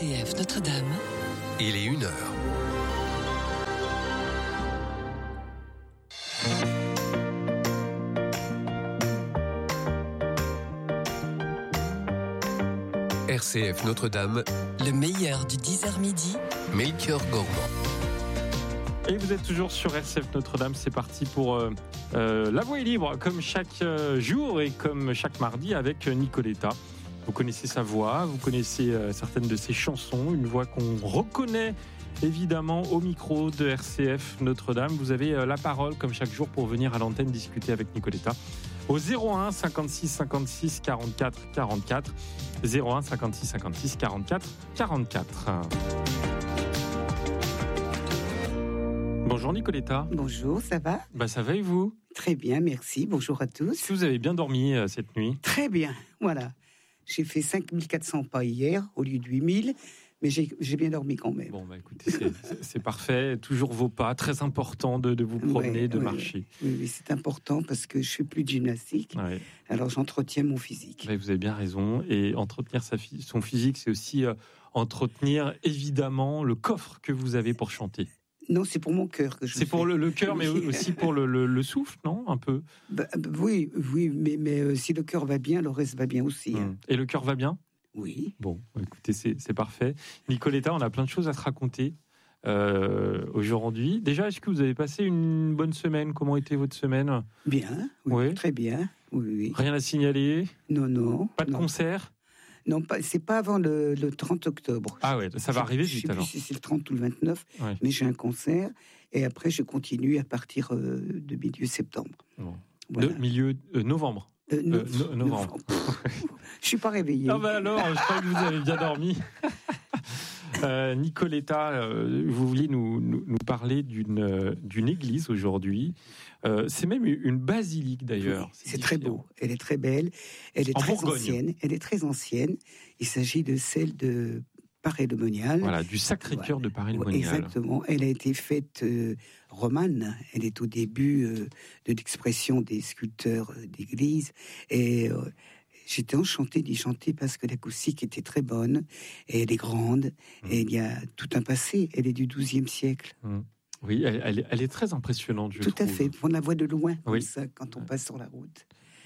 RCF Notre-Dame. Il est 1h. RCF Notre-Dame, Le meilleur du 10h midi. Melchior Gormand. Et vous êtes toujours sur RCF Notre-Dame, c'est parti pour La Voix est libre, comme chaque jour et comme chaque mardi avec Nicoletta. Vous connaissez sa voix, vous connaissez certaines de ses chansons, une voix qu'on reconnaît évidemment au micro de RCF Notre-Dame. Vous avez la parole comme chaque jour pour venir à l'antenne discuter avec Nicoletta au 01 56 56 44 44, 01 56 56 44 44. Bonjour Nicoletta. Bonjour, ça va ? Ça va et vous ? Très bien, merci. Bonjour à tous. Est-ce que vous avez bien dormi cette nuit ? Très bien, voilà. J'ai fait 5400 pas hier au lieu de 8000, mais j'ai bien dormi quand même. Bon, écoutez, c'est parfait. Toujours vos pas, très important de vous promener, de marcher. Oui, c'est important parce que je fais plus de gymnastique, alors j'entretiens mon physique. Vous avez bien raison. Et entretenir son physique, c'est aussi entretenir évidemment le coffre que vous avez pour chanter. Non, c'est pour mon cœur que je C'est fais. pour le cœur, mais aussi pour le souffle, non ? Un peu. Oui, mais si le cœur va bien, le reste va bien aussi. Hein. Et le cœur va bien ? Oui. Bon, écoutez, c'est parfait. Nicoletta, on a plein de choses à se raconter aujourd'hui. Déjà, est-ce que vous avez passé une bonne semaine ? Comment était votre semaine ? Bien, oui. Très bien. Oui. Rien à signaler ? Non. Pas de concert ? Non, c'est pas avant le 30 octobre. Ah ouais, ça va arriver vite alors. Je sais plus si c'est le 30 ou le 29, mais j'ai un concert. Et après, je continue à partir de milieu septembre. Bon. Voilà. De milieu novembre. Novembre. Je suis pas réveillée. Alors, je crois que vous avez bien dormi. Nicoletta, vous vouliez nous parler d'une église aujourd'hui. C'est même une basilique d'ailleurs. Oui, c'est très beau. Elle est très belle. Elle est très ancienne. Elle est très ancienne. Il s'agit de celle de Paray-le-Monial. Voilà, du Sacré-Cœur de Paray-le-Monial. Exactement. Elle a été faite romane. Elle est au début de l'expression des sculpteurs d'église. Et j'étais enchantée d'y chanter parce que l'acoustique était très bonne. Et elle est grande. Et il y a tout un passé. Elle est du XIIe siècle. Oui, elle est très impressionnante, je trouve. Tout à fait. On la voit de loin, comme oui. ça, quand on passe sur la route.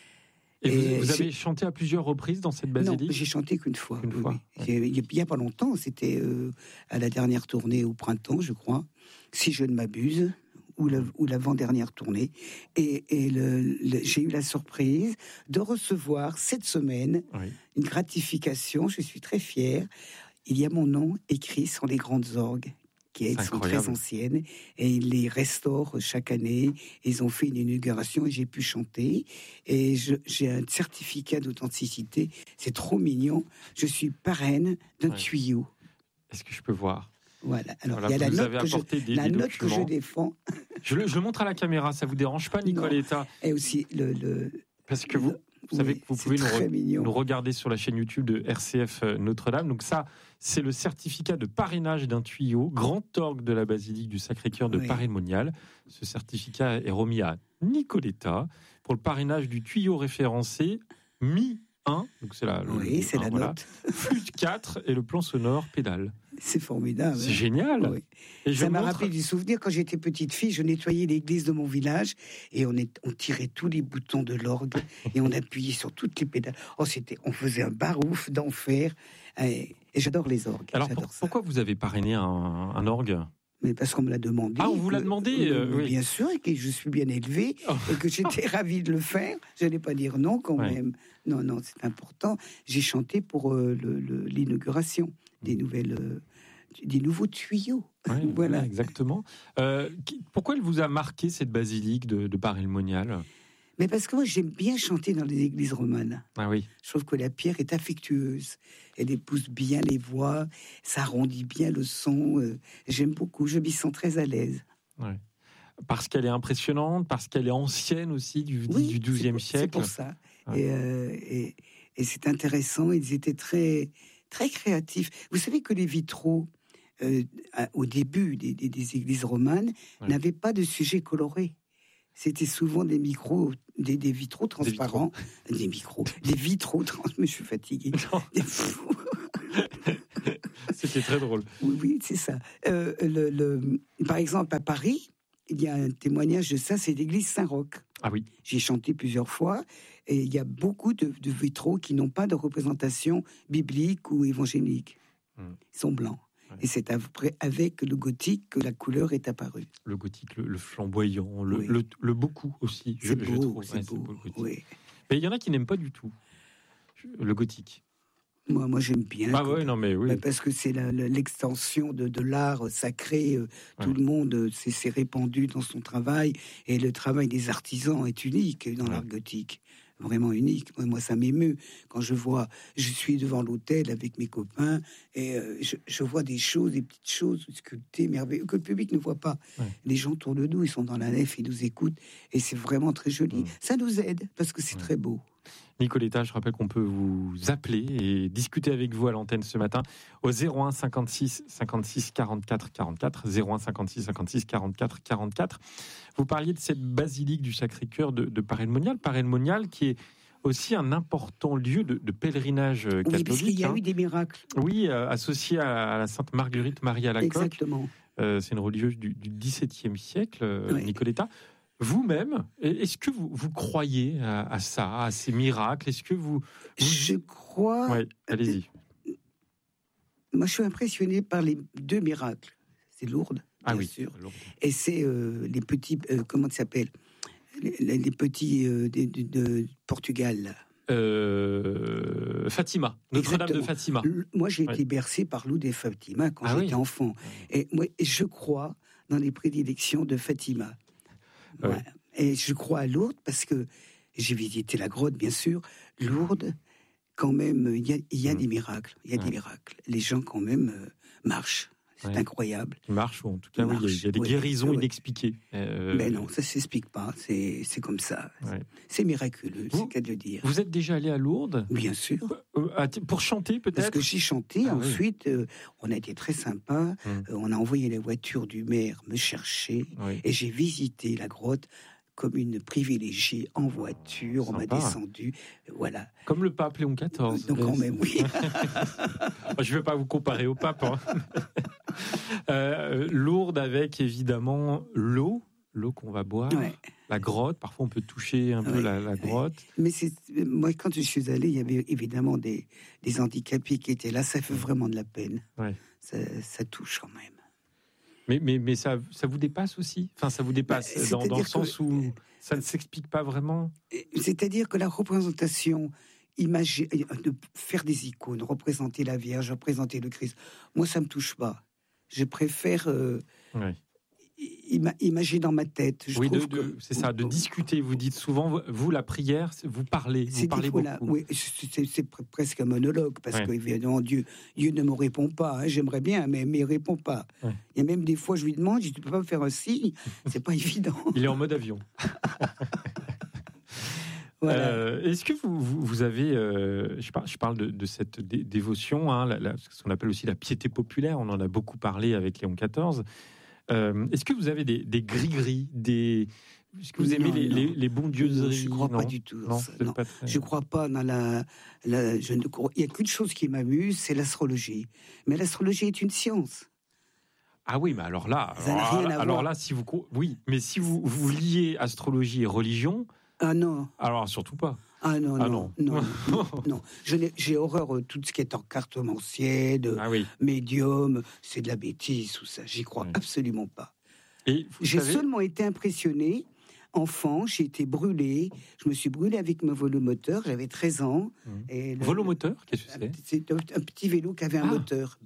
Et vous avez chanté à plusieurs reprises dans cette basilique ? Non, j'ai chanté qu'une fois. Une fois. Il y a pas longtemps, c'était à la dernière tournée au printemps, je crois, si je ne m'abuse, ou l'avant-dernière tournée. Et j'ai eu la surprise de recevoir cette semaine une gratification. Je suis très fière. Il y a mon nom écrit sur les grandes orgues, qui sont très anciennes, et ils les restaurent chaque année. Ils ont fait une inauguration et j'ai pu chanter. Et j'ai un certificat d'authenticité. C'est trop mignon. Je suis parraine d'un tuyau. Est-ce que je peux voir ? Voilà. Alors, il y a la note que je défends. Je le montre à la caméra, ça vous dérange pas, Nicoletta ? Et aussi Parce que vous savez que vous pouvez nous regarder sur la chaîne YouTube de RCF Notre-Dame. Donc ça, c'est le certificat de parrainage d'un tuyau, grand orgue de la basilique du Sacré-Cœur de Paray-le-Monial. Ce certificat est remis à Nicoletta pour le parrainage du tuyau référencé Mi 1. Donc c'est la note. Flûte 4 et le plan sonore pédale. C'est formidable. C'est génial. Oui. Et ça m'a rappelé du souvenir. Quand j'étais petite fille, je nettoyais l'église de mon village et on tirait tous les boutons de l'orgue et on appuyait sur toutes les pédales. On faisait un barouf d'enfer. Et j'adore les orgues. Alors pourquoi vous avez parrainé un orgue ? Mais parce qu'on me l'a demandé. Ah, on vous l'a demandé oui. Bien sûr, et que je suis bien élevée, et que j'étais ravie de le faire. Je n'allais pas dire non quand même. Non, c'est important. J'ai chanté pour l'inauguration des nouveaux tuyaux. Voilà, exactement. Pourquoi elle vous a marqué, cette basilique de Paray-le-Monial ? Mais parce que moi, j'aime bien chanter dans les églises romanes. Ah oui. Je trouve que la pierre est affectueuse. Elle épouse bien les voix, ça arrondit bien le son. J'aime beaucoup, je m'y sens très à l'aise. Ouais. Parce qu'elle est impressionnante, parce qu'elle est ancienne aussi, du XIIe siècle. C'est pour ça. Ouais. Et c'est intéressant, ils étaient très, très créatifs. Vous savez que les vitraux, au début des églises romanes, n'avaient pas de sujet coloré. C'était souvent des vitraux transparents. Des vitraux transparents. Mais je suis fatiguée. qui est très drôle. Oui, c'est ça. Par exemple, à Paris, il y a un témoignage de ça, c'est l'église Saint-Roch. Ah oui. J'ai chanté plusieurs fois, et il y a beaucoup de vitraux qui n'ont pas de représentation biblique ou évangélique. Ils sont blancs. Ouais. Et c'est après, avec le gothique, que la couleur est apparue. Le gothique, le flamboyant, le beaucoup aussi. C'est beau, c'est beau. Oui. Mais il y en a qui n'aiment pas du tout le gothique. Moi, j'aime bien. Ah oui, non, mais oui. Parce que c'est l'extension de l'art sacré. Tout le monde s'est répandu dans son travail. Et le travail des artisans est unique dans l'art gothique. Vraiment unique. Moi, ça m'émeut quand je suis devant l'autel avec mes copains et je vois des petites choses sculptées, merveilleuses, que le public ne voit pas. Ouais. Les gens autour de nous, ils sont dans la nef, ils nous écoutent et c'est vraiment très joli. Ça nous aide parce que c'est très beau. Nicoletta, je rappelle qu'on peut vous appeler et discuter avec vous à l'antenne ce matin au 01 56 56 44 44, 01 56 56 44 44. Vous parliez de cette basilique du Sacré-Cœur de Paray-le-Monial, qui est aussi un important lieu de pèlerinage catholique. Oui, parce qu'il y a eu des miracles. Oui, associé à la Sainte Marguerite Marie Alacoque. Exactement. C'est une religieuse du XVIIe siècle, Nicoletta. Vous-même, est-ce que vous croyez à ça, à ces miracles? Est-ce que vous... Je crois... Oui, allez-y. Moi, je suis impressionné par les 2 miracles. C'est Lourdes, bien sûr. Lourdes. Et c'est les petits... comment ça s'appelle? Les petits de Portugal. Fatima, Notre-Dame de Fatima. Moi, j'ai été bercé par Lourdes et Fatima quand j'étais enfant. Et moi, je crois dans les prédilections de Fatima. Ouais. Et je crois à Lourdes parce que j'ai visité la grotte, bien sûr. Lourdes, quand même, il y a des miracles. Il y a des miracles. Les gens, quand même, marchent. C'est incroyable. Ils marchent, ou en tout cas, il y a des guérisons inexpliquées. Mais non, ça ne s'explique pas. C'est comme ça. Ouais. C'est miraculeux, c'est le cas de le dire. Vous êtes déjà allé à Lourdes? Bien sûr. Pour chanter, peut-être? Parce que j'ai chanté. Ensuite, on a été très sympa. On a envoyé la voiture du maire me chercher. Et j'ai visité la grotte comme une privilégiée en voiture. Sympa. On m'a descendu. Voilà. Comme le pape Léon XIV. Donc, quand même, oui. Je ne vais pas vous comparer au pape. Lourdes avec, évidemment, l'eau qu'on va boire. Ouais. La grotte, parfois on peut toucher un peu la grotte. Mais moi, quand je suis allé, il y avait évidemment des handicapés qui étaient là. Ça fait vraiment de la peine. Ouais. Ça touche quand même. Mais ça vous dépasse aussi? Enfin, ça vous dépasse dans le sens où ça ne s'explique pas vraiment? C'est-à-dire que la représentation, de faire des icônes, représenter la Vierge, représenter le Christ, moi, ça ne me touche pas. Je préfère imaginer dans ma tête. C'est ça, de discuter. Vous dites souvent, vous, la prière, vous parlez beaucoup. Oui, c'est presque un monologue, parce que évidemment, Dieu ne me répond pas. Hein, j'aimerais bien, mais il ne répond pas. Ouais. Il y a même des fois, je lui demande, tu ne peux pas me faire un signe? C'est pas évident. Il est en mode avion. Voilà. Est-ce que vous avez, je parle de cette dévotion, ce qu'on appelle aussi la piété populaire, on en a beaucoup parlé avec Léon XIV. Est-ce que vous avez des gris-gris, est-ce que vous aimez les bondieuseries? Je ne crois pas du tout. Non. Je ne crois pas dans il n'y a qu'une chose qui m'amuse, c'est l'astrologie. Mais l'astrologie est une science. Ah oui, mais alors là, si vous liez astrologie et religion... Ah non. Alors surtout pas. Ah non. J'ai horreur tout ce qui est encartomancier, médium, c'est de la bêtise, tout ça. J'y crois absolument pas. J'ai seulement été impressionné. Enfant, j'ai été brûlé. Je me suis brûlé avec mon vélomoteur. J'avais 13 ans. Vélomoteur, qu'est-ce que c'est? C'est un petit vélo qui avait un moteur.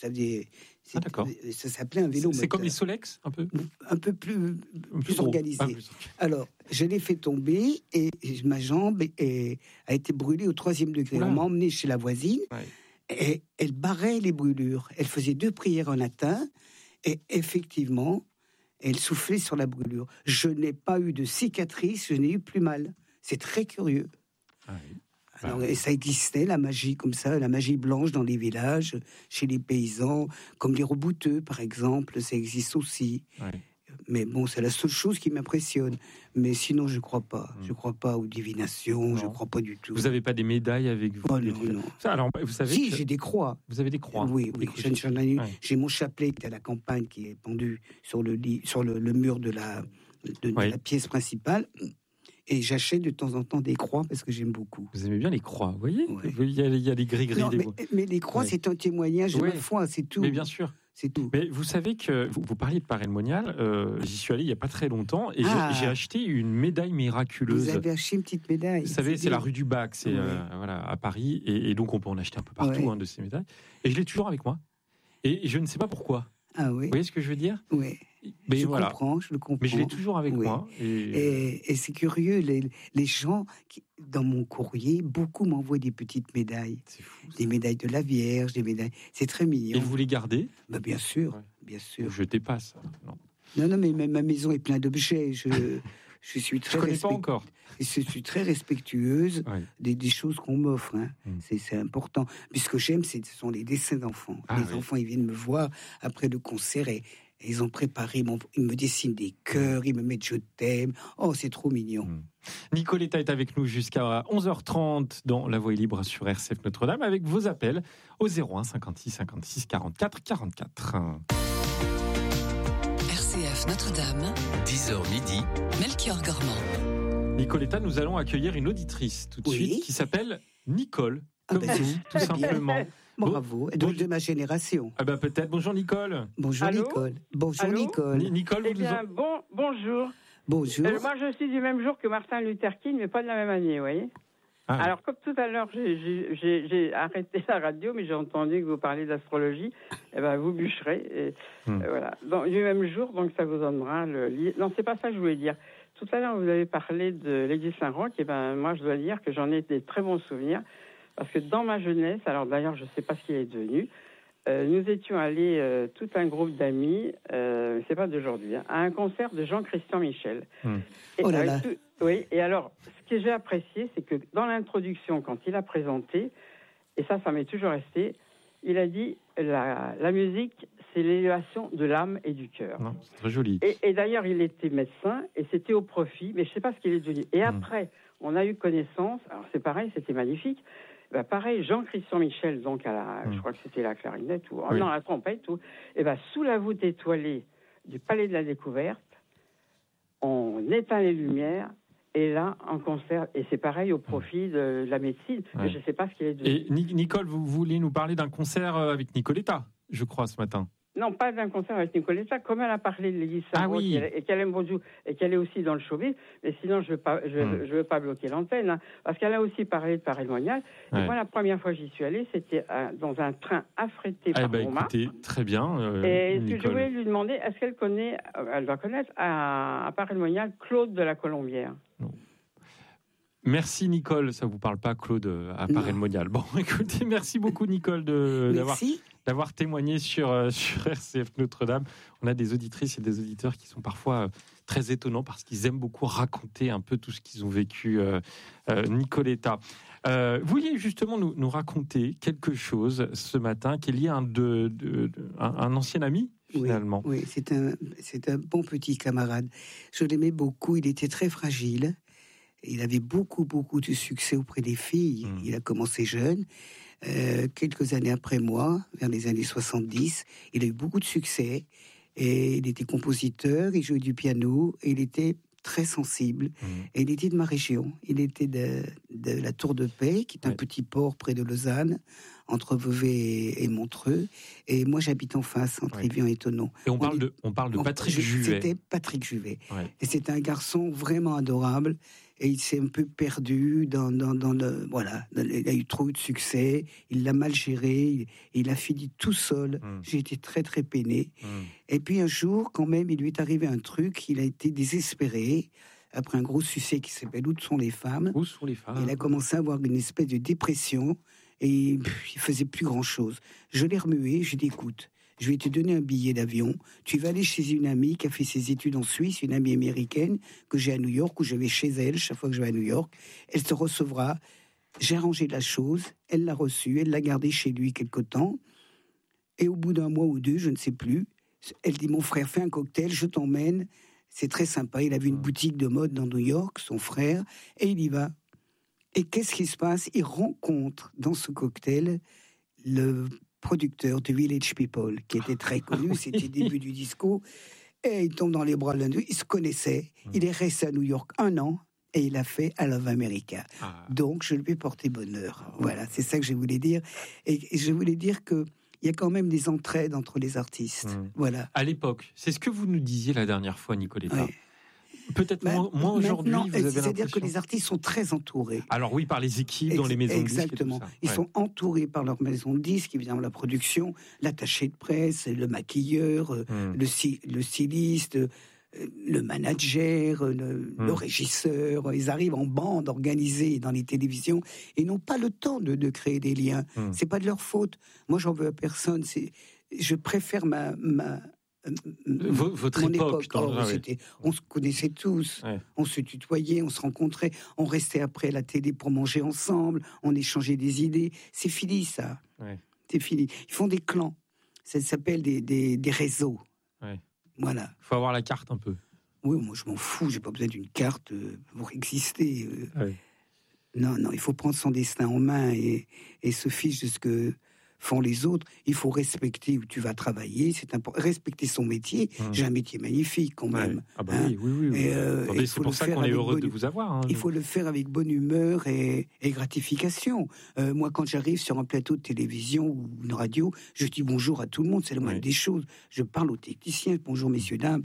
Ça s'appelait un vélo. C'est comme les Solex, un peu. Un peu plus organisé. Alors, je l'ai fait tomber et ma jambe a été brûlée au 3e degré. Oula. On m'a emmené chez la voisine et elle barrait les brûlures. Elle faisait 2 prières en latin et effectivement, elle soufflait sur la brûlure. Je n'ai pas eu de cicatrice, je n'ai eu plus mal. C'est très curieux. Alors, et ça existait, la magie comme ça, la magie blanche dans les villages, chez les paysans, comme les rebouteux, par exemple, ça existe aussi. Mais bon, c'est la seule chose qui m'impressionne. Mais sinon, je crois pas. Je crois pas aux divinations. Non. Je crois pas du tout. Vous n'avez pas des médailles avec vous? Oh, non. Ça, alors, vous savez Si, j'ai des croix. Vous avez des croix? Oui, Des crucifix. ouais. J'ai mon chapelet qui est à la campagne, qui est pendu sur le mur de la pièce principale. Et j'achète de temps en temps des croix parce que j'aime beaucoup. Vous aimez bien les croix, vous voyez? Ouais. Il y a les gris-gris. Mais les croix, c'est un témoignage de ma foi, c'est tout. Mais bien sûr. C'est tout. Mais vous savez que vous parliez de Paray-le-Monial, j'y suis allé il n'y a pas très longtemps et j'ai acheté une médaille miraculeuse. Vous avez acheté une petite médaille. Vous savez, c'est la rue du Bac, c'est à Paris, et donc on peut en acheter un peu partout de ces médailles. Et je l'ai toujours avec moi. Et je ne sais pas pourquoi. Ah oui. Vous voyez ce que je veux dire? Oui. Mais je comprends. Mais je l'ai toujours avec moi. Et c'est curieux, les gens, dans mon courrier, beaucoup m'envoient des petites médailles. C'est fou. Des médailles de la Vierge, des médailles. C'est très mignon. Et vous les gardez? Bien sûr, bien sûr. Vous jetez pas ça? Non, mais ma maison est pleine d'objets. Je suis très. Je connais pas encore. Je suis très respectueuse des choses qu'on m'offre. Hein. C'est important. Puis ce que j'aime, ce sont les dessins d'enfants. Les enfants, ils viennent me voir après le concert et ils ont préparé, ils me dessinent des cœurs, ils me mettent je t'aime. Oh, c'est trop mignon. Nicoletta est avec nous jusqu'à 11h30 dans La Voix est libre sur RCF Notre-Dame avec vos appels au 01 56 56 44 44. RCF Notre-Dame, 10h midi, Melchior Gormand. Nicoletta, nous allons accueillir une auditrice tout de suite qui s'appelle Nicole, comme vous, tout simplement. Bravo, de ma génération. Ah peut-être. Bonjour Nicole. Bonjour. Allô Nicole. Bonjour. Allô Nicole. Nicole, vous bonjour. Bonjour. Moi, je suis du même jour que Martin Luther King, mais pas de la même année, vous voyez. Alors, comme tout à l'heure, j'ai arrêté la radio, mais j'ai entendu que vous parliez d'astrologie. Eh ben, vous bûcherez. Voilà. Donc, du même jour, donc ça vous donnera le livre. Non, c'est pas ça que je voulais dire. Tout à l'heure, vous avez parlé de l'église Saint-Roch. Et ben, moi, je dois dire que j'en ai des très bons souvenirs. Parce que dans ma jeunesse, alors d'ailleurs, je ne sais pas ce qu'il est devenu, nous étions allés, tout un groupe d'amis, c'est pas d'aujourd'hui, à un concert de Jean-Christian Michel. Oh là là. Oui, et alors, ce que j'ai apprécié, c'est que dans l'introduction, quand il a présenté, et ça m'est toujours resté, il a dit la musique, c'est l'élévation de l'âme et du cœur. C'est très joli. Et d'ailleurs, il était médecin, et c'était au profit, mais je ne sais pas ce qu'il est devenu. Et après, on a eu connaissance, alors c'est pareil, c'était magnifique. Pareil, Jean-Christian Michel, donc je crois que c'était la clarinette, la trompette, sous la voûte étoilée du Palais de la Découverte, on éteint les lumières, et là, en concert, et c'est pareil au profit de la médecine, mais je ne sais pas ce qu'il est devenu. Et Nicole, vous voulez nous parler d'un concert avec Nicoletta, je crois, ce matin? Non, pas d'un concert avec Nicoletta, comme elle a parlé de l'église Saint-Roch et qu'elle aime beaucoup, et qu'elle est aussi dans le showbiz, mais sinon je veux pas bloquer l'antenne, hein, parce qu'elle a aussi parlé de Paray-le-Monial. Et moi, la première fois que j'y suis allée, c'était dans un train affrété par Montmartre. Écoutez, très bien. Et ce que je voulais lui demander, est-ce qu'elle connaît, elle doit connaître à Paray-le-Monial Claude de la Colombière? Non. Merci Nicole, ça vous parle pas Claude à Paray-le-Monial. Bon, écoutez, merci beaucoup Nicole d'avoir témoigné sur RCF Notre-Dame. On a des auditrices et des auditeurs qui sont parfois très étonnants parce qu'ils aiment beaucoup raconter un peu tout ce qu'ils ont vécu. Nicoletta, vous vouliez justement nous raconter quelque chose ce matin qui est lié à un ancien ami finalement. Oui, c'est un bon petit camarade. Je l'aimais beaucoup, il était très fragile. Il avait beaucoup de succès auprès des filles. Il a commencé jeune. Quelques années après moi, vers les années 70, il a eu beaucoup de succès. Et il était compositeur, il jouait du piano, et il était très sensible. Et il était de ma région. Il était de la Tour de Paix, qui est un petit port près de Lausanne, entre Vevey et Montreux. Et moi, j'habite en face, entre Évian et Thonon. Et on parle de Patrick Juvet. C'était Patrick Juvet. Et c'était un garçon vraiment adorable. Et il s'est un peu perdu dans le... Voilà, il a eu trop de succès, il l'a mal géré, il a fini tout seul. J'ai été très peiné. Et puis un jour, quand même, il lui est arrivé un truc, il a été désespéré, après un gros succès qui s'appelle « Où sont les femmes ?» Où sont les femmes ? Il a commencé à avoir une espèce de dépression, et il faisait plus grand-chose. Je l'ai remué, je lui ai dit, écoute, je vais te donner un billet d'avion. Tu vas aller chez une amie qui a fait ses études en Suisse, une amie américaine que j'ai à New York, où je vais chez elle chaque fois que je vais à New York. Elle te recevra. J'ai arrangé la chose. Elle l'a reçue. Elle l'a gardée chez lui quelque temps. Et au bout d'un mois ou deux, je ne sais plus, Elle dit, mon frère, fais un cocktail, je t'emmène. C'est très sympa. Il avait une boutique de mode dans New York, son frère, et il y va. Et qu'est-ce qui se passe? Il rencontre dans ce cocktail le producteur de Village People, qui était très connu, c'était le début du disco. Et il tombe dans les bras de l'un d'eux. Ils se connaissaient. Il est resté à New York 1 an. Et il a fait I Love America. Donc, je lui ai porté bonheur. Voilà, c'est ça que je voulais dire. Et je voulais dire qu'il y a quand même des entraides entre les artistes. Voilà. À l'époque, c'est ce que vous nous disiez la dernière fois, Nicoletta. Ouais. Peut-être moins aujourd'hui, vous avez l'impression. C'est-à-dire que les artistes sont très entourés. Alors oui, par les équipes dans les maisons de disques. Exactement. Ils sont entourés par leur maison de disques, évidemment la production, l'attaché de presse, le maquilleur, le styliste, le manager, le régisseur. Ils arrivent en bande organisée dans les télévisions et n'ont pas le temps de créer des liens. C'est pas de leur faute. Moi, j'en veux à personne. Je préfère votre mon époque. On se connaissait tous, on se tutoyait, on se rencontrait, on restait après la télé pour manger ensemble, on échangeait des idées. C'est fini, ça. C'est fini. Ils font des clans. Ça s'appelle des réseaux. Voilà. Il faut avoir la carte un peu. Oui, moi je m'en fous, j'ai pas besoin d'une carte pour exister. Non, il faut prendre son destin en main et se fiche de ce que font les autres. Il faut respecter où tu vas travailler, c'est important. Respecter son métier. J'ai un métier magnifique quand même. Ah bah oui. C'est pour ça qu'on est heureux de vous avoir. Il faut le faire avec bonne humeur et gratification. Moi, quand j'arrive sur un plateau de télévision ou une radio, je dis bonjour à tout le monde, c'est la moindre des choses. Je parle aux techniciens, bonjour messieurs, dames,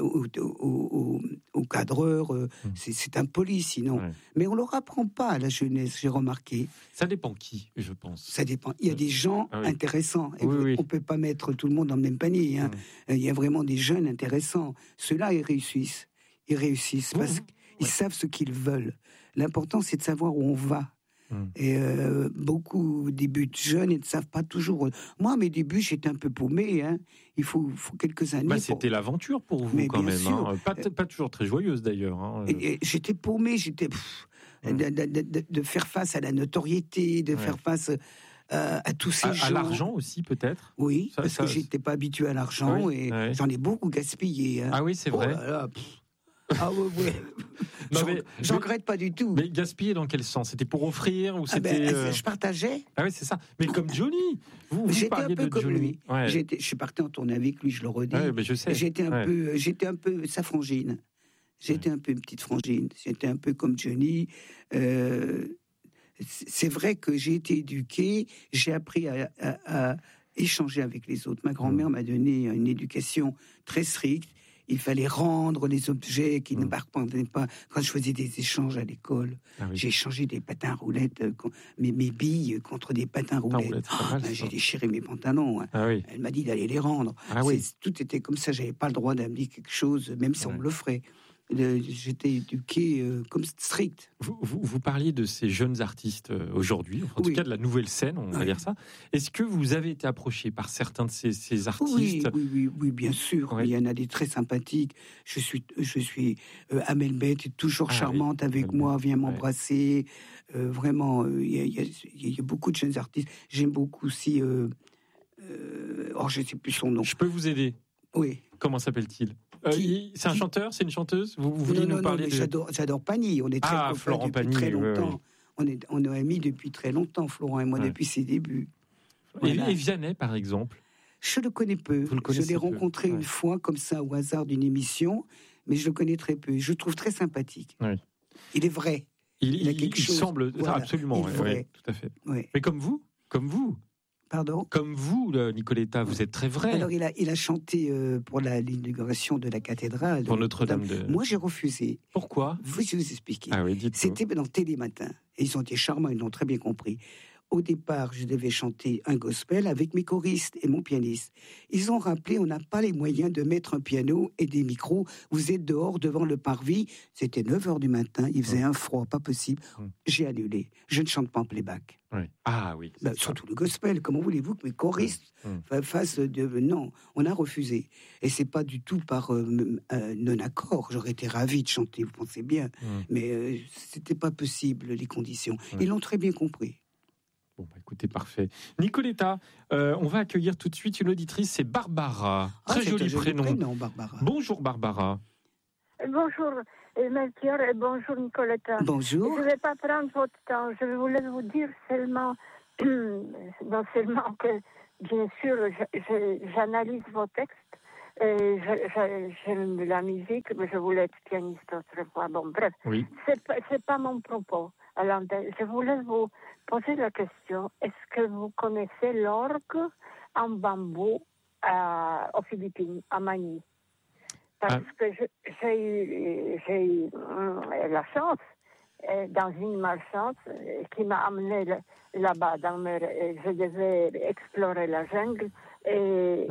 aux cadreurs, c'est impoli sinon. Mais on ne leur apprend pas à la jeunesse, j'ai remarqué. Ça dépend qui, je pense. Ça dépend. Il y a des gens intéressants. Et on ne peut pas mettre tout le monde dans le même panier. Il y a vraiment des jeunes intéressants. Ceux-là, ils réussissent. Ils réussissent parce qu'ils savent ce qu'ils veulent. L'important, c'est de savoir où on va. Et beaucoup débutent jeunes et ne savent pas toujours. Moi, à mes débuts, j'étais un peu paumé. Il faut quelques années. C'était l'aventure pour vous, quand même. Pas toujours très joyeuse, d'ailleurs. Et j'étais paumé. De faire face à la notoriété, de faire face à tous ces gens. À l'argent aussi, peut-être. Oui, parce que j'étais pas habitué à l'argent et j'en ai beaucoup gaspillé. Ah oui, c'est vrai. Oui. J'en regrette pas du tout. Mais gaspiller dans quel sens? C'était pour offrir ou c'était je partageais. Ah oui, c'est ça. Mais comme Johnny, vous j'étais parliez un peu de comme Johnny. lui. Je suis parti en tournée avec lui, je le redis. Mais je sais. J'étais un peu sa frangine. J'étais un peu une petite frangine. J'étais un peu comme Johnny. C'est vrai que j'ai été éduqué, j'ai appris à échanger avec les autres. Ma grand-mère m'a donné une éducation très stricte. Il fallait rendre les objets qui ne m'appartenaient pas. Quand je faisais des échanges à l'école, j'ai échangé des patins à roulettes, mes billes contre des patins à roulettes. J'ai déchiré mes pantalons. Elle m'a dit d'aller les rendre. Tout était comme ça. J'avais pas le droit d'amener quelque chose, même si on me l'offrait. J'étais éduqué comme strict. Vous parliez de ces jeunes artistes aujourd'hui, en tout cas de la nouvelle scène, on va dire ça. Est-ce que vous avez été approché par certains de ces artistes? Oui, bien sûr. Il y en a des très sympathiques. Je suis Amel Beth est toujours charmante avec moi, vient m'embrasser. Vraiment, il y a beaucoup de jeunes artistes. J'aime beaucoup aussi. Je ne sais plus son nom. Je peux vous aider? Oui. Comment s'appelle-t-il? C'est un chanteur? C'est une chanteuse? Vous vouliez nous parler de... J'adore Pagny. On est très copains Florent depuis Pagny, très longtemps. On est amis depuis très longtemps, Florent et moi, depuis ses débuts. Et Vianney, par exemple? Je le connais peu. Je l'ai rencontré une fois, comme ça, au hasard d'une émission, mais je le connais très peu. Je le trouve très sympathique. Il est vrai. Il a quelque chose. Semble... Absolument, tout à fait. Mais comme vous? Pardon? Comme vous, Nicoletta, vous êtes très vrai. Alors, il a chanté pour l'inauguration de la cathédrale. Pour Notre-Dame de... Moi, j'ai refusé. Pourquoi? Je vais vous expliquer. Dites-moi. C'était dans Télématin. Et ils ont été charmants, ils l'ont très bien compris. Au départ, je devais chanter un gospel avec mes choristes et mon pianiste. Ils ont rappelé, on n'a pas les moyens de mettre un piano et des micros. Vous êtes dehors devant le parvis. C'était 9h du matin, il faisait un froid, pas possible. J'ai annulé. Je ne chante pas en playback. Surtout le gospel. Comment voulez-vous que mes choristes fassent de... Non, on a refusé. Et c'est pas du tout par non-accord. J'aurais été ravi de chanter, vous pensez bien. Mais c'était pas possible, les conditions. Ils l'ont très bien compris. Bon, écoutez, parfait. Nicoletta, on va accueillir tout de suite une auditrice, c'est Barbara. Très joli prénom. Barbara. Bonjour Barbara. Bonjour Melchior et bonjour Nicoletta. Bonjour. Je ne vais pas prendre votre temps. Je voulais vous dire seulement, non seulement que, bien sûr, j'analyse vos textes. J'aime la musique, mais je voulais être pianiste autrefois. Bon, bref, oui. C'est pas mon propos. Alors, je voulais vous poser la question. Est-ce que vous connaissez l'orgue en bambou aux Philippines, à Manille? Parce que j'ai eu la chance, dans une malchance, qui m'a amené là-bas. Je devais explorer la jungle et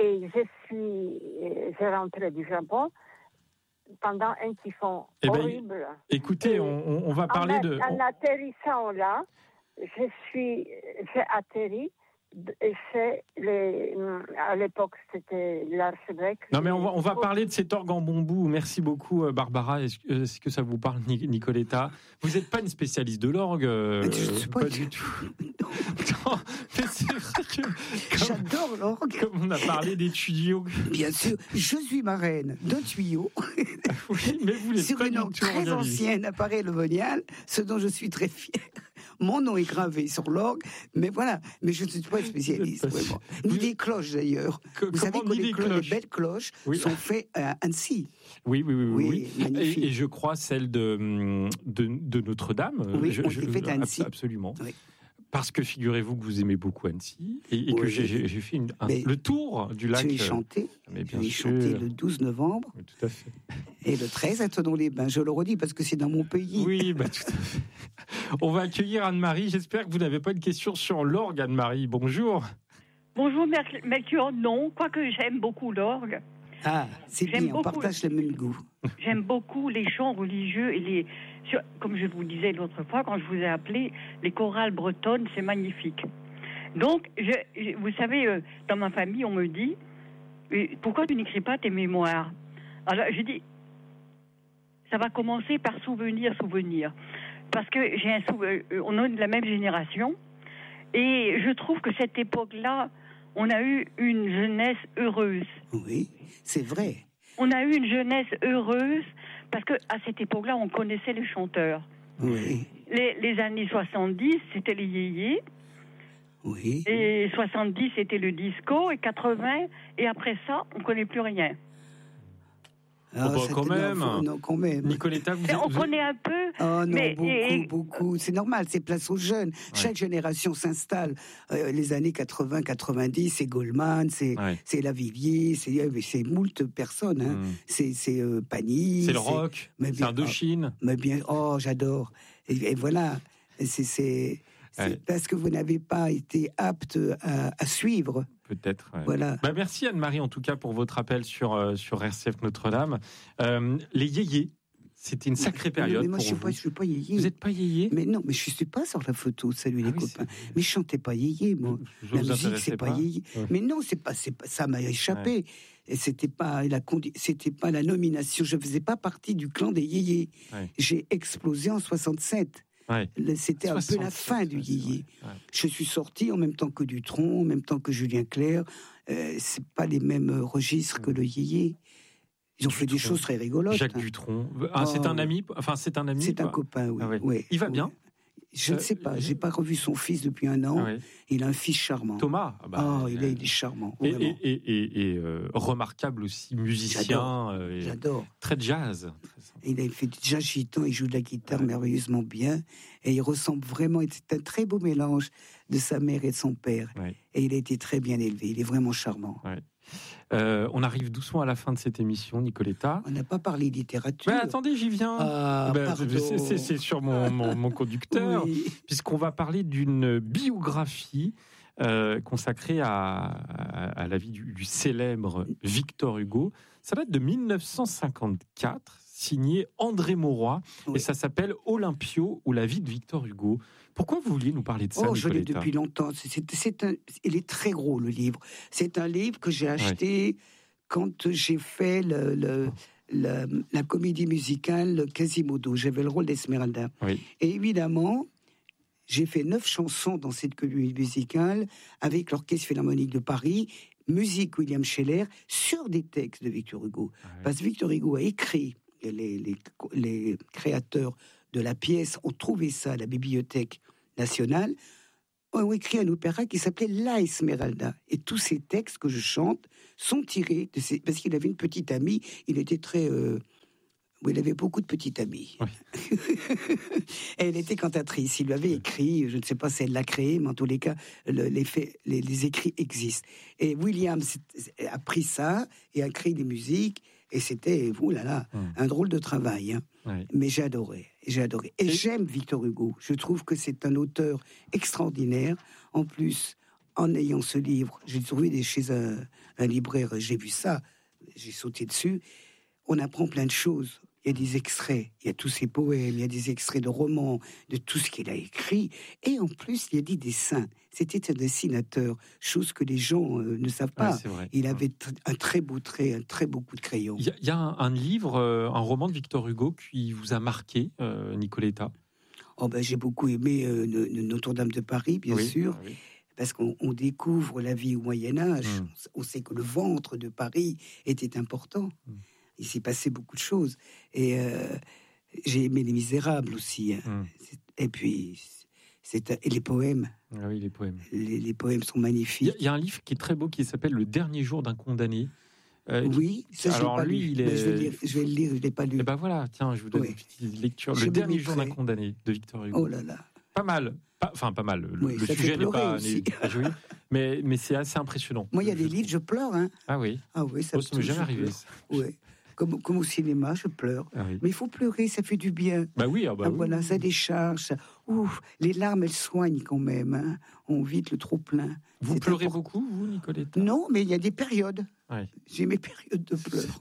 j'ai rentré du Japon pendant un typhon horrible. Écoutez, on va parler de... En atterrissant là, j'ai atterri. À l'époque, c'était l'archevêque. Non, mais on va parler de cet orgue en bambou. Merci beaucoup, Barbara. Est-ce que ça vous parle, Nicoletta? Vous n'êtes pas une spécialiste de l'orgue. Pas du tout. Non, mais c'est vrai que... J'adore l'orgue. Comme on a parlé des tuyaux. Bien sûr, je suis marraine d'un tuyau. Oui, mais vous n'êtes sur pas une orgue très ancienne, appareil Levonial, ce dont je suis très fière. Mon nom est gravé sur l'orgue, mais voilà. Mais je ne suis pas spécialiste. Ni des cloches d'ailleurs. Vous savez que les belles cloches sont faites à Annecy. Oui. Magnifique. Et je crois celle de Notre-Dame. Oui, on s'est fait à Annecy. Absolument. Oui. Parce que figurez-vous que vous aimez beaucoup Annecy et que j'ai fait le tour du lac. J'ai chanté. J'ai chanté le 12 novembre. Oui, tout à fait. Et le 13 à Thonon-les-Bains. Je le redis parce que c'est dans mon pays. Oui, tout à fait. On va accueillir Anne-Marie. J'espère que vous n'avez pas une question sur l'orgue, Anne-Marie. Bonjour. Bonjour, Melchior. Non, quoique j'aime beaucoup l'orgue. Ah, c'est bien, on partage le même goût. J'aime beaucoup les chants religieux et comme je vous disais l'autre fois, quand je vous ai appelé, les chorales bretonnes, c'est magnifique. Donc, vous savez, dans ma famille, on me dit, pourquoi tu n'écris pas tes mémoires? Alors, je dis, ça va commencer par souvenir. Parce que on est de la même génération, et je trouve que cette époque-là, on a eu une jeunesse heureuse. Oui, c'est vrai. On a eu une jeunesse heureuse parce qu'à cette époque-là, on connaissait les chanteurs. Oui. Les années 70, c'était les yéyés. Oui. Et 70, c'était le disco. Et 80, et après ça, on ne connaît plus rien. Quand même. Nicoletta, on connaît un peu. Oh non, beaucoup. C'est normal, c'est place aux jeunes. Ouais. Chaque génération s'installe. Les années 80, 90, c'est Goldman, c'est Lavillier, c'est moult personnes. Hein. C'est Pagny. C'est le rock, c'est Indochine. Mais bien, j'adore. Et voilà, c'est parce que vous n'avez pas été apte à suivre. Peut-être. Ouais. Voilà. Merci Anne-Marie en tout cas pour votre appel sur RCF Notre-Dame. Les yéyés, c'était une sacrée période. Mais moi pour je suis pas yéyé. Vous n'êtes pas yéyé? Mais non, mais je suis pas sur la photo. Salut les copains. Mais je chantais pas yéyé, moi. La musique c'est pas yéyé. Ouais. Mais non, c'est pas ça m'a échappé. Ouais. Et c'était pas la nomination. Je faisais pas partie du clan des yéyés. Ouais. J'ai explosé en 67. Ouais. C'était un peu la fin du yéyé. Ouais. Je suis sorti en même temps que Dutronc, en même temps que Julien Clerc. C'est pas les mêmes registres que le yéyé. Ils ont fait des choses très rigolotes. Jacques Dutronc. C'est un ami. Enfin, c'est un ami. C'est un copain, oui. Ah ouais. Ouais. Il va bien. Je ne sais pas. J'ai pas revu son fils depuis un an. Ah ouais. Il a un fils charmant. Thomas. Il est charmant. Et remarquable aussi musicien. J'adore. Très jazz. Il a fait du jazz gitan. Il joue de la guitare merveilleusement bien. Et il ressemble vraiment. C'est un très beau mélange de sa mère et de son père. Ouais. Et il a été très bien élevé. Il est vraiment charmant. Ouais. On arrive doucement à la fin de cette émission, Nicoletta. On n'a pas parlée littérature. Mais attendez, j'y viin. C'est sur mon conducteur, oui. Puisqu'on va parler d'une biographie consacrée à la vie du célèbre Victor Hugo. Ça date de 1954, signé André Mauroy, et ça s'appelle Olympio ou la vie de Victor Hugo. Pourquoi vous vouliez nous parler de ça, Nicoletta ? Je l'ai depuis longtemps. Il est très gros, le livre. C'est un livre que j'ai acheté quand j'ai fait la comédie musicale Quasimodo. J'avais le rôle d'Esmeralda. Oui. Et évidemment, J'ai fait 9 chansons dans cette comédie musicale avec l'Orchestre Philharmonique de Paris, musique William Scheller, sur des textes de Victor Hugo. Parce que Victor Hugo a écrit, les créateurs de la pièce ont trouvé ça à la Bibliothèque nationale, ont écrit un opéra qui s'appelait La Esmeralda. Et tous ces textes que je chante sont tirés de ces... Parce qu'il avait une petite amie, il était très... il avait beaucoup de petites amies. Oui. Elle était cantatrice. Il lui avait écrit, je ne sais pas si elle l'a créé, mais en tous les cas, les écrits existent. Et William a pris ça et a créé des musiques. Et c'était, un drôle de travail. Hein. Oui. Mais j'ai adoré. Et j'aime Victor Hugo. Je trouve que c'est un auteur extraordinaire. En plus, en ayant ce livre, j'ai trouvé chez un libraire, j'ai vu ça, j'ai sauté dessus. On apprend plein de choses. Il y a des extraits, il y a tous ses poèmes, il y a des extraits de romans, de tout ce qu'il a écrit. Et en plus, il y a des dessins. C'était un dessinateur, chose que les gens ne savent pas. Ouais, il avait un très beau trait, un très beau coup de crayon. Il y a un livre, un roman de Victor Hugo qui vous a marqué, Nicoletta. J'ai beaucoup aimé Notre-Dame de Paris, bien sûr. Oui. Parce qu'on découvre la vie au Moyen-Âge. On sait que le ventre de Paris était important. Il s'est passé beaucoup de choses. Et j'ai aimé Les Misérables aussi. Hein. Et puis, et les poèmes. Ah oui, les poèmes. Les poèmes sont magnifiques. Il y a un livre qui est très beau qui s'appelle Le Dernier jour d'un condamné. Oui, ça, alors pas lui, lu. Il est... je vais le lire, je ne l'ai pas lu. Et ben voilà, tiens, je vous donne une petite lecture. Le Dernier jour d'un condamné de Victor Hugo. Oh là là. Pas mal. Pas mal. Le sujet n'est pas joli, mais c'est assez impressionnant. Moi, il y a des livres, je pleure. Hein. Ah oui. Ça m'est jamais arrivé. Oui. Comme au cinéma, je pleure. Ah oui. Mais il faut pleurer, ça fait du bien. Bah oui, voilà, ça décharge. Les larmes, elles soignent quand même. Hein. On vide le trop-plein. Vous pleurez beaucoup, vous, Nicoletta ? Non, mais il y a des périodes. Ouais. J'ai mes périodes de pleurs.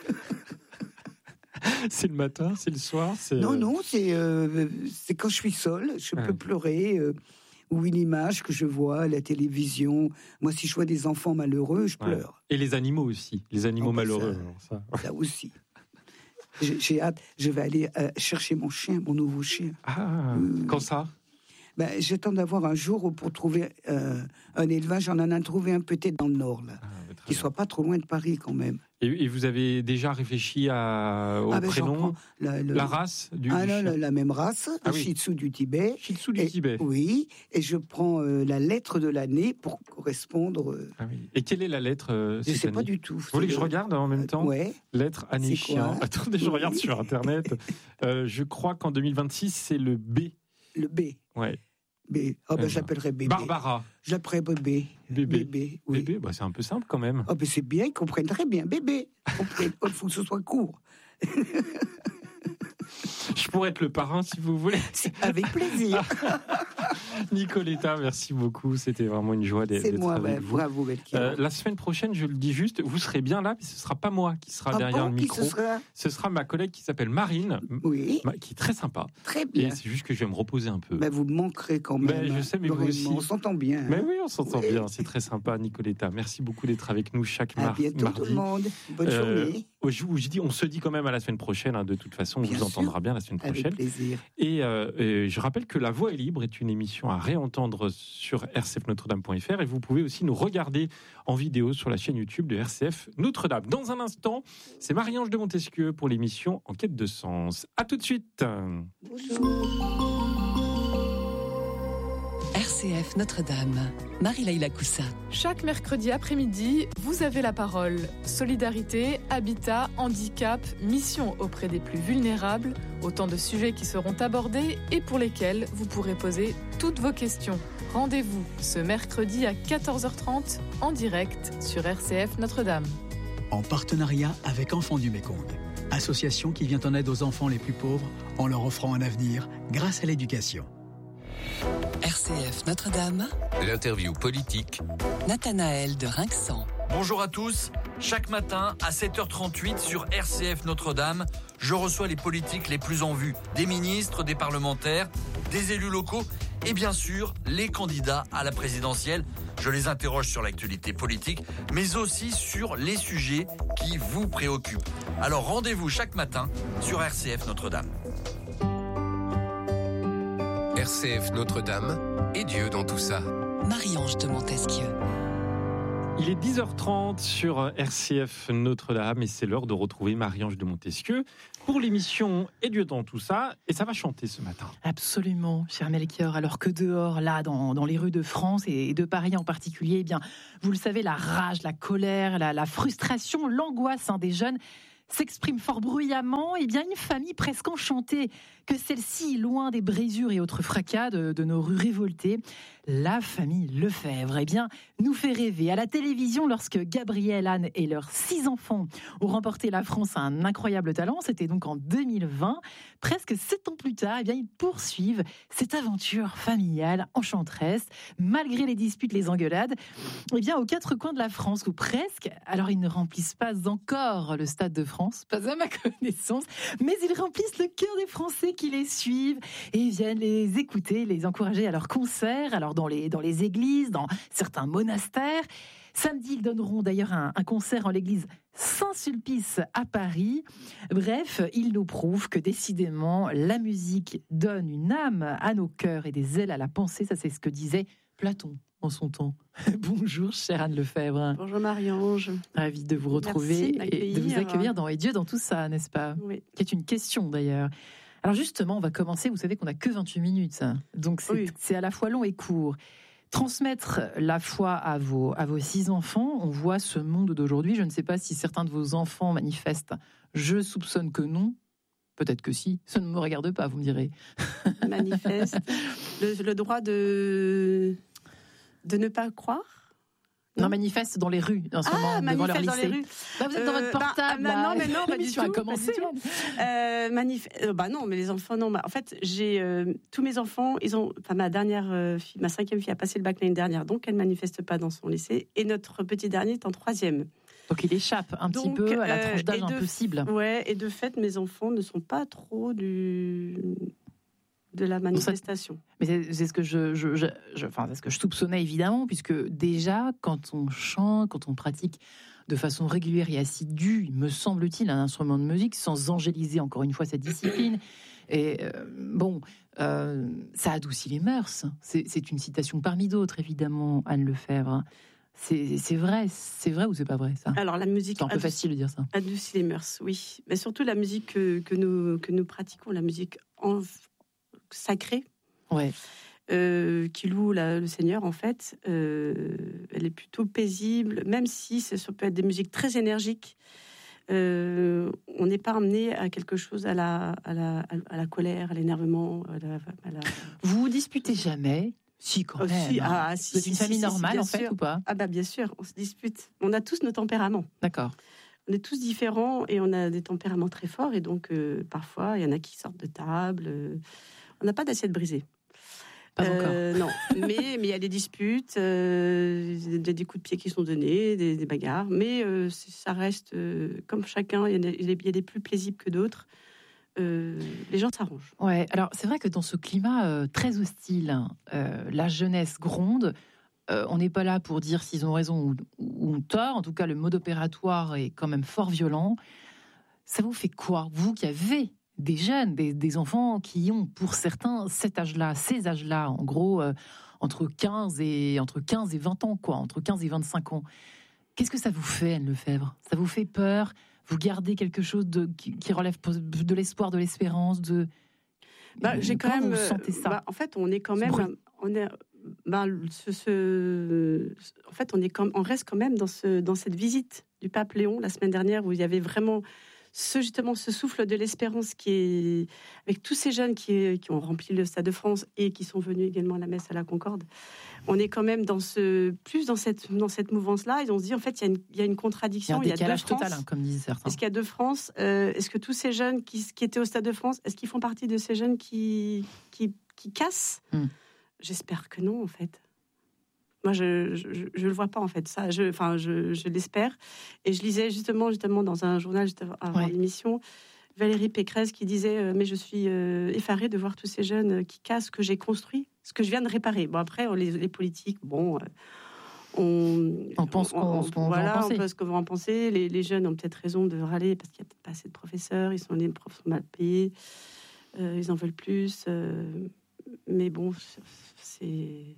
C'est le matin, c'est le soir, Non, c'est quand je suis seule. Je peux pleurer. Ou une image que je vois à la télévision. Moi, si je vois des enfants malheureux, je pleure. Et les animaux aussi, les animaux malheureux. Ça aussi. J'ai hâte, je vais aller chercher mon nouveau chien. Quand ça ? J'attends d'avoir un jour pour trouver un élevage. J'en ai trouvé un peut-être dans le Nord, là, qui soit pas trop loin de Paris quand même. Et vous avez déjà réfléchi au prénom, la race du chien ? La même race, le Shih Tzu du Tibet. Shih Tzu du Tibet. Oui, et je prends la lettre de l'année pour correspondre. Et quelle est la lettre je ne sais pas du tout. Vous voulez que je regarde en même temps ? Ouais. Lettre année chien. Attendez, je regarde sur Internet. Je crois qu'en 2026, c'est le B. Le B. Ouais. B. J'appellerais bébé. Barbara. J'appellerais bébé. Bébé. Oui. Bébé, c'est un peu simple quand même. C'est bien, ils comprennent très bien. Bébé. Il faut que ce soit court. Je pourrais être le parrain si vous voulez. Avec plaisir. Nicoletta, merci beaucoup. C'était vraiment une joie d'être avec vous. Bravo, la semaine prochaine, je le dis juste, vous serez bien là, mais ce ne sera pas moi qui sera derrière le micro. Ce sera ma collègue qui s'appelle Marine, qui est très sympa. Très bien. Et c'est juste que je vais me reposer un peu. Vous me manquerez quand même. Je sais, mais vous aussi. On s'entend bien. Mais oui, on s'entend bien. C'est très sympa, Nicoletta. Merci beaucoup d'être avec nous chaque mardi. À bientôt tout le monde. Bonne journée. On se dit quand même à la semaine prochaine. De toute façon, on vous entendra bien la semaine prochaine. Avec plaisir. Et je rappelle que La Voix est libre est une émission à réentendre sur rcfnotredame.fr et vous pouvez aussi nous regarder en vidéo sur la chaîne YouTube de RCF Notre-Dame. Dans un instant, c'est Marie-Ange de Montesquieu pour l'émission En quête de sens. À tout de suite. Bonjour. RCF Notre-Dame, Marie-Laïla Coussa. Chaque mercredi après-midi, vous avez la parole. Solidarité, habitat, handicap, mission auprès des plus vulnérables, autant de sujets qui seront abordés et pour lesquels vous pourrez poser toutes vos questions. Rendez-vous ce mercredi à 14h30 en direct sur RCF Notre-Dame. En partenariat avec Enfants du Mékong, association qui vient en aide aux enfants les plus pauvres en leur offrant un avenir grâce à l'éducation. RCF Notre-Dame. L'interview politique. Nathanaël de Rinxan. Bonjour à tous. Chaque matin à 7h38 sur RCF Notre-Dame, je reçois les politiques les plus en vue. Des ministres, des parlementaires, des élus locaux et bien sûr les candidats à la présidentielle. Je les interroge sur l'actualité politique, mais aussi sur les sujets qui vous préoccupent. Alors rendez-vous chaque matin sur RCF Notre-Dame. RCF Notre-Dame et Dieu dans tout ça. Marie-Ange de Montesquieu. Il est 10h30 sur RCF Notre-Dame et c'est l'heure de retrouver Marie-Ange de Montesquieu pour l'émission Et Dieu dans tout ça. Et ça va chanter ce matin. Absolument, cher Melchior. Alors que dehors, là, dans les rues de France et de Paris en particulier, eh bien, vous le savez, la rage, la colère, la frustration, l'angoisse des jeunes s'exprime fort bruyamment. Eh bien, une famille presque enchantée que celle-ci, loin des brisures et autres fracas de nos rues révoltées, la famille Lefebvre, eh bien, nous fait rêver. À la télévision, lorsque Gabriel, Anne et leurs 6 enfants ont remporté la France à un incroyable talent, c'était donc en 2020, presque 7 ans plus tard, eh bien, ils poursuivent cette aventure familiale enchanteresse, malgré les disputes, les engueulades, eh bien, aux 4 coins de la France, ou presque. Alors, ils ne remplissent pas encore le Stade de France, pas à ma connaissance, mais ils remplissent le cœur des Français qui les suivent et viennent les écouter, les encourager à leurs concerts, alors dans les églises, dans certains monastères. Samedi, ils donneront d'ailleurs un concert en l'église Saint-Sulpice à Paris. Bref, ils nous prouvent que décidément, la musique donne une âme à nos cœurs et des ailes à la pensée. Ça, c'est ce que disait Platon en son temps. Bonjour, chère Anne Lefebvre. Bonjour Marie-Ange. Ravie de vous retrouver et de vous accueillir dans Et Dieu dans tout ça, n'est-ce pas ? Oui. Qui est une question d'ailleurs. Alors justement, on va commencer, vous savez qu'on n'a que 28 minutes, donc c'est à la fois long et court. Transmettre la foi à vos 6 enfants, on voit ce monde d'aujourd'hui, je ne sais pas si certains de vos enfants manifestent, je soupçonne que non, peut-être que si, ça ne me regarde pas, vous me direz. Manifeste, le droit de ne pas croire. Non, manifeste dans les rues en ce moment, devant leur lycée. Dans les rues. Bah, vous êtes dans votre portable. Non, mais non, l'émission a commencé. Non, mais les enfants, non. En fait, j'ai tous mes enfants, ma dernière fille, ma 5e fille a passé le bac l'année dernière, donc elle manifeste pas dans son lycée. Et notre petit dernier est en 3e. Donc il échappe un petit peu à la tranche d'âge impossible. Ouais, et de fait, mes enfants ne sont pas trop de la manifestation. Mais c'est ce que c'est ce que je soupçonnais évidemment, puisque déjà quand on chante, quand on pratique de façon régulière et assidue, me semble-t-il, un instrument de musique, sans angéliser encore une fois cette discipline, et ça adoucit les mœurs. C'est une citation parmi d'autres, évidemment, Anne Lefebvre. C'est vrai ou c'est pas vrai ça ? Alors la musique, c'est un peu facile de dire ça. Adoucit les mœurs, oui. Mais surtout la musique que nous pratiquons, la musique sacrée, qui loue le Seigneur, en fait, elle est plutôt paisible, même si ça peut être des musiques très énergiques. On n'est pas amené à quelque chose, à la colère, à l'énervement. Vous vous disputez jamais ? Si, quand même. Vous êtes une famille normale, en fait, ou pas ? Ah bah bien sûr, on se dispute. On a tous nos tempéraments. D'accord. On est tous différents et on a des tempéraments très forts. Et donc, parfois, il y en a qui sortent de table. On n'a pas d'assiette brisée. Pas encore. Non, mais il y a des disputes, des coups de pied qui sont donnés, des bagarres. Mais ça reste, comme chacun, il y a des plus paisibles que d'autres. Les gens s'arrangent. Ouais, alors c'est vrai que dans ce climat très hostile, la jeunesse gronde. On n'est pas là pour dire s'ils ont raison ou tort. En tout cas, le mode opératoire est quand même fort violent. Ça vous fait quoi, vous qui avez des jeunes, des enfants qui ont pour certains ces âges-là, en gros entre 15 et 20 ans, quoi, entre 15 et 25 ans. Qu'est-ce que ça vous fait, Anne Lefebvre ? Ça vous fait peur ? Vous gardez quelque chose qui relève de l'espoir, de l'espérance, j'ai quand même. Vous sentez ça ? En fait, on est quand même. On reste quand même dans cette visite du pape Léon la semaine dernière, où il y avait vraiment ce souffle de l'espérance qui est avec tous ces jeunes qui ont rempli le Stade de France et qui sont venus également à la messe à la Concorde. On est quand même dans cette mouvance-là. Et on se dit, en fait, il y a une contradiction. Il y a un décalage total, comme disent certains. Est-ce qu'il y a 2 France ? Est-ce que tous ces jeunes qui étaient au Stade de France, est-ce qu'ils font partie de ces jeunes qui cassent ? J'espère que non, en fait. Moi, je le vois pas, en fait. Ça, je l'espère. Et je lisais justement dans un journal juste avant l'émission, Valérie Pécresse qui disait mais je suis effarée de voir tous ces jeunes qui cassent ce que j'ai construit, ce que je viens de réparer. Bon, après, les politiques, on pense qu'on va en penser. On pense qu'on va en penser. Les jeunes ont peut-être raison de râler parce qu'il n'y a peut-être pas assez de professeurs. Les profs sont mal payés. Ils en veulent plus. Mais bon, c'est...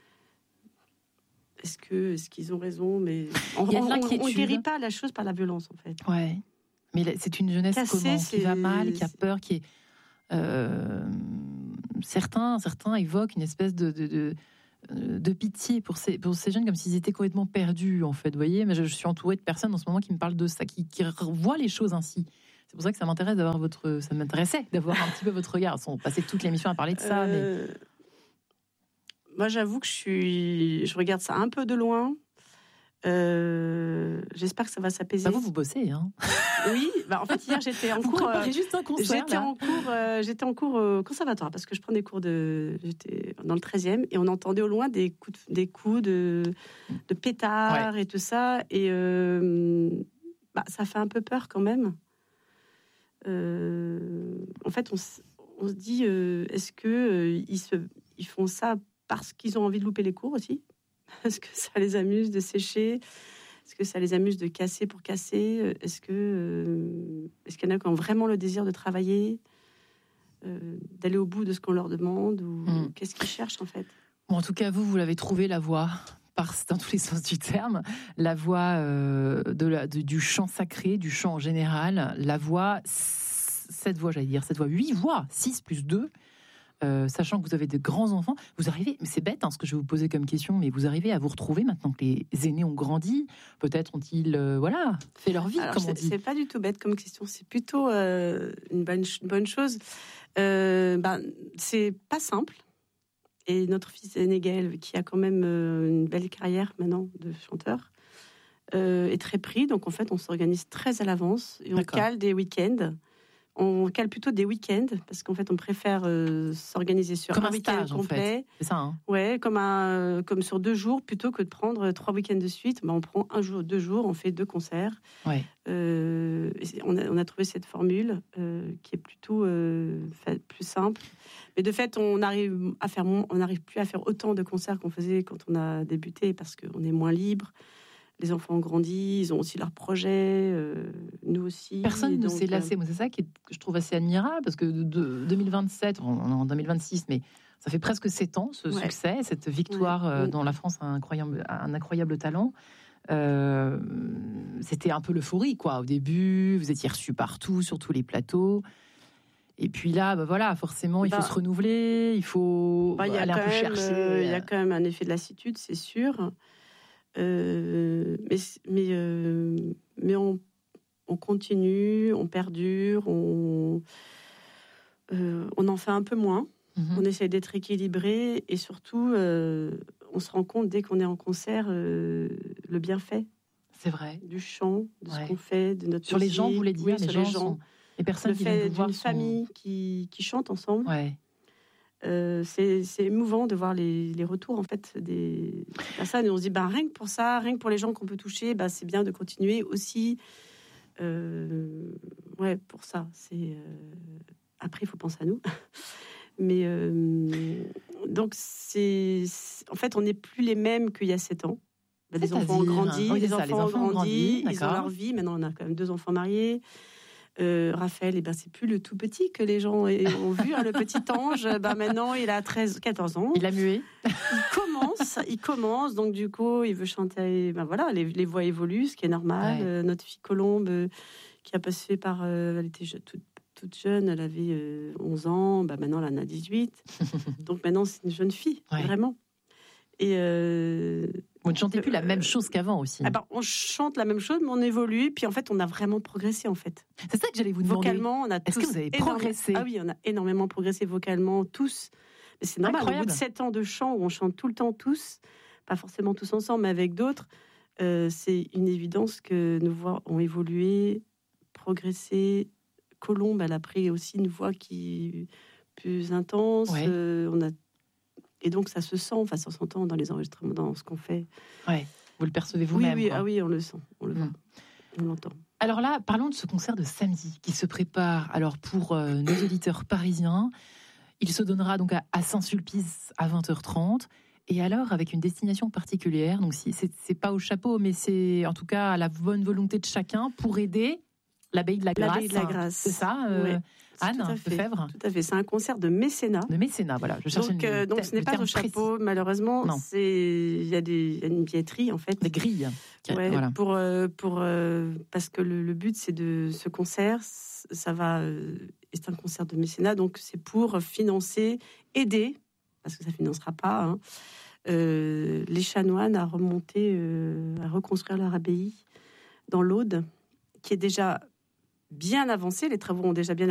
Est-ce qu'ils ont raison? Mais on ne guérit pas la chose par la violence, en fait. Ouais. Mais c'est une jeunesse qui va mal, qui a peur, qui est... certains évoquent une espèce de pitié pour ces jeunes, comme s'ils étaient complètement perdus, en fait. Vous voyez, mais je suis entourée de personnes en ce moment qui me parlent de ça, qui voient les choses ainsi. C'est pour ça que ça m'intéressait d'avoir un petit peu votre regard. On passait toute l'émission à parler de ça. Mais... Moi, j'avoue que je regarde ça un peu de loin. J'espère que ça va s'apaiser. Vous bossez, hein? Oui. En fait, hier, j'étais en cours. Juste un concert, j'étais en cours au conservatoire parce que je prends des cours j'étais dans le 13e et on entendait au loin des coups de pétards et tout ça. Et ça fait un peu peur quand même. En fait, on se dit, est-ce que ils font ça parce qu'ils ont envie de louper les cours aussi? Est-ce que ça les amuse de sécher? Est-ce que ça les amuse de casser pour casser? Est-ce qu'il y en a qui ont vraiment le désir de travailler, d'aller au bout de ce qu'on leur demande, ou qu'est-ce qu'ils cherchent en fait? Bon, en tout cas, vous l'avez trouvé, la voie, dans tous les sens du terme, la voie du chant sacré, du chant en général, la voie, 8 voix, 6 plus 2. Sachant que vous avez de grands enfants, vous arrivez, mais c'est bête ce que je vais vous poser comme question, mais vous arrivez à vous retrouver maintenant que les aînés ont grandi, peut-être ont-ils fait leur vie. Alors, comme on dit. C'est pas du tout bête comme question, c'est plutôt une bonne chose. C'est pas simple, et notre fils aîné Gaël, qui a quand même une belle carrière maintenant de chanteur, est très pris, donc en fait on s'organise très à l'avance et on cale des week-ends. On cale plutôt des week-ends, parce qu'en fait, on préfère s'organiser sur comme un week-end stage, complet. En fait. C'est ça, hein. Ouais, comme sur 2 jours, plutôt que de prendre 3 week-ends de suite. On prend 1 jour, 2 jours, on fait 2 concerts. Ouais. On a trouvé cette formule qui est plutôt plus simple. Mais de fait, on n'arrive plus à faire autant de concerts qu'on faisait quand on a débuté, parce qu'on est moins libre. Les enfants ont grandi, ils ont aussi leurs projets, nous aussi. Personne ne s'est lassé. Moi, c'est ça que je trouve assez admirable, parce que de 2027, on est en 2026, mais ça fait presque 7 ans, ce succès, cette victoire dont la France a un incroyable talent. C'était un peu l'euphorie, quoi. Au début, vous étiez reçus partout, sur tous les plateaux. Et puis là, forcément, il faut se renouveler, il faut aller un peu chercher. Il y a quand même un effet de lassitude, c'est sûr. Mais on continue, on perdure, on en fait un peu moins. On essaie d'être équilibré, et surtout, on se rend compte dès qu'on est en concert le bienfait. C'est vrai. Du chant, de ce qu'on fait, de notre sur musique. Les gens, vous voulez dire, les personnes qui viennent vous voir, d'une famille qui chante ensemble. Ouais. C'est émouvant de voir les retours en fait des personnes, et on se dit rien que pour ça, rien que pour les gens qu'on peut toucher, c'est bien de continuer aussi. Pour ça, après il faut penser à nous. Mais donc en fait on n'est plus les mêmes qu'il y a 7 ans. Les enfants ont grandi, ils ont leur vie. Maintenant on a quand même 2 enfants mariés. Raphaël, c'est plus le tout petit que les gens ont vu, le petit ange. Maintenant, il a 14 ans. Il a mué. Il commence. Donc, du coup, il veut chanter. Les voix évoluent, ce qui est normal. Ouais. Notre fille Colombe, qui a passé par... elle était toute jeune, elle avait 11 ans. Maintenant, elle en a 18. Donc, maintenant, c'est une jeune fille, vraiment. Et vous ne chantez plus la même chose qu'avant aussi. On chante la même chose, mais on évolue. Puis en fait, on a vraiment progressé en fait. C'est ça que j'allais vous demander. Vocalement, on a tous. Est-ce que vous avez progressé? Ah oui, on a énormément progressé vocalement, tous. Mais c'est normal. Incroyable. Au bout de 7 ans de chant où on chante tout le temps tous, pas forcément tous ensemble, mais avec d'autres, c'est une évidence que nos voix ont évolué, progressé. Colombe, elle a pris aussi une voix qui est plus intense. On a Et donc, ça se sent, ça s'entend dans les enregistrements, dans ce qu'on fait. Ouais, vous le percevez vous-même. Oui, on le sent, on le voit, on l'entend. Alors là, parlons de ce concert de samedi qui se prépare. Alors, pour nos auditeurs parisiens, il se donnera donc à Saint-Sulpice à 20h30. Et alors, avec une destination particulière. Donc, c'est pas au chapeau, mais c'est en tout cas à la bonne volonté de chacun pour aider l'Abbaye de la Grâce. L'Abbaye de la Grâce. C'est ça, Anne Lefebvre. Tout à fait. C'est un concert de mécénat. De mécénat, voilà. Je cherche donc ce n'est pas au chapeau, précis. Malheureusement. Il y a une billetterie, en fait. Des grilles. Ouais, voilà. Parce que le but, c'est de ce concert, c'est un concert de mécénat, donc c'est pour financer, aider, parce que ça ne financera pas, les chanoines à reconstruire leur abbaye dans l'Aude, qui est déjà bien avancée. Les travaux ont déjà bien